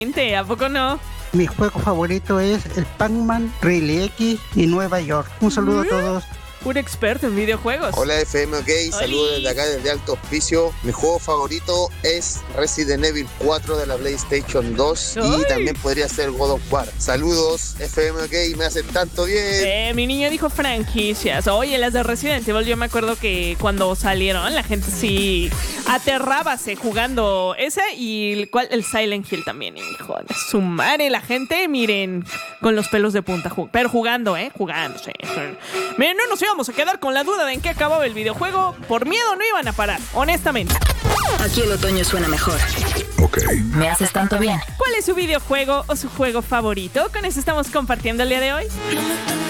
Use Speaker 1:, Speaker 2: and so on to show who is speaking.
Speaker 1: ¿A poco no?
Speaker 2: Mi juego favorito es el Pac-Man, Rally X y Nueva York. Un saludo a todos.
Speaker 1: Un experto en videojuegos.
Speaker 3: Hola FM OK, saludos desde acá desde Alto Hospicio. Mi juego favorito es Resident Evil 4 de la PlayStation 2 y también podría ser God of War. Saludos FM OK, me hacen tanto bien.
Speaker 1: Mi niño dijo franquicias. Oye, las de Resident Evil, yo me acuerdo que cuando salieron la gente sí aterrábase jugando ese y el Silent Hill también, hijo de su madre. La gente, miren, con los pelos de punta, pero jugando, jugándose. Miren, no nos íbamos a quedar con la duda de en qué acababa el videojuego. Por miedo no iban a parar, honestamente.
Speaker 4: Aquí el otoño suena mejor.
Speaker 5: Ok.
Speaker 4: Me haces tanto bien.
Speaker 1: ¿Cuál es su videojuego o su juego favorito? Con eso estamos compartiendo el día de hoy.